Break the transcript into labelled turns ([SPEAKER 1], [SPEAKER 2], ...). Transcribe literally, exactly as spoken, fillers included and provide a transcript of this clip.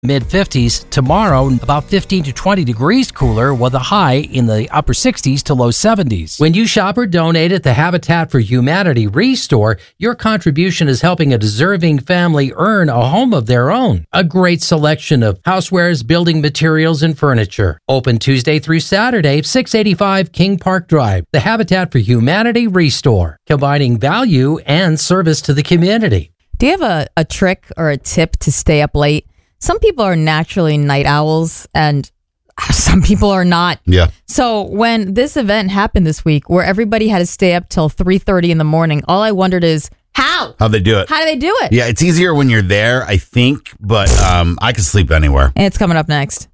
[SPEAKER 1] mid fifties. Tomorrow, about fifteen to twenty degrees cooler with a high in the upper sixties to low seventies. When you shop or donate at the Habitat for Humanity Restore, your contribution is helping a deserving family earn a home of their own. A great selection of housewares, building materials, and furniture. Open Tuesday through Saturday, six eighty-five King Park Drive. The Habitat for Humanity Restore, combining value and service to the community.
[SPEAKER 2] Do you have a, a trick or a tip to stay up late? Some people are naturally night owls and some people are not.
[SPEAKER 3] Yeah.
[SPEAKER 2] So when this event happened this week where everybody had to stay up till three thirty in the morning, all I wondered is how?
[SPEAKER 3] How they do it.
[SPEAKER 2] How do they do it?
[SPEAKER 3] Yeah, it's easier when you're there, I think, but um, I can sleep anywhere.
[SPEAKER 2] And it's coming up next.